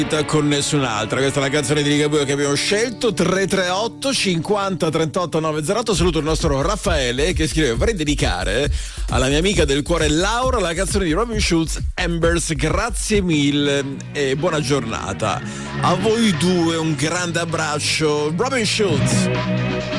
con nessun'altra. Questa è la canzone di Ligabue che abbiamo scelto. 338 50 38 908. Saluto il nostro Raffaele che scrive: vorrei dedicare alla mia amica del cuore Laura la canzone di Robin Schulz, Embers. Grazie mille e buona giornata a voi due, un grande abbraccio. Robin Schulz.